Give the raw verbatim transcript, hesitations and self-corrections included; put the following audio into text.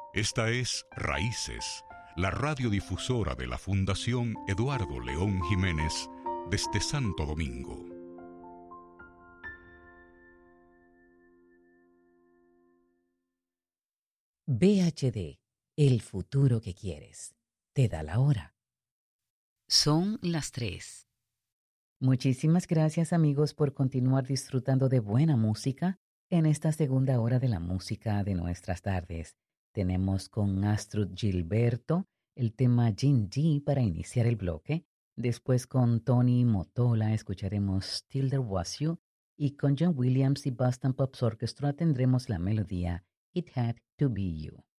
Esta es Raíces, la radiodifusora de la Fundación Eduardo León Jiménez desde Santo Domingo. V H D, el futuro que quieres. Te da la hora. Son las tres. Muchísimas gracias, amigos, por continuar disfrutando de buena música en esta segunda hora de la música de nuestras tardes. Tenemos con Astrud Gilberto el tema Gin G para iniciar el bloque. Después con Tony Motola escucharemos Still There Was You. Y con John Williams y Boston Pops Orchestra tendremos la melodía It Had to Be You.